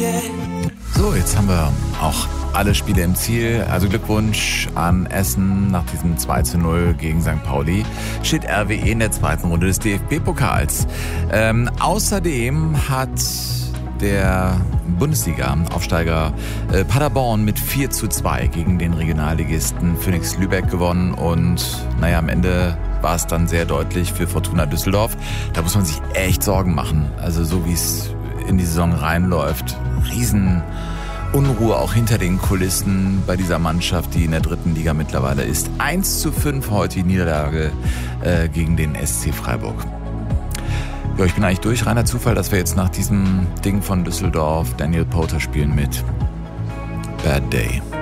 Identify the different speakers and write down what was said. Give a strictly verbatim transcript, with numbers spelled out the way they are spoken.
Speaker 1: So, jetzt haben wir auch alle Spiele im Ziel. Also Glückwunsch an Essen nach diesem zwei zu null gegen Sankt Pauli. Steht R W E in der zweiten Runde des D F B-Pokals. Ähm, außerdem hat der Bundesliga-Aufsteiger äh, Paderborn mit vier zu zwei gegen den Regionalligisten Phoenix Lübeck gewonnen. Und naja, am Ende war es dann sehr deutlich für Fortuna Düsseldorf. Da muss man sich echt Sorgen machen. Also so wie es in die Saison reinläuft. Riesen Unruhe auch hinter den Kulissen bei dieser Mannschaft, die in der dritten Liga mittlerweile ist. eins zu fünf heute die Niederlage äh, gegen den S C Freiburg. Ja, ich bin eigentlich durch. Reiner Zufall, dass wir jetzt nach diesem Ding von Düsseldorf Daniel Powter spielen mit Bad Day.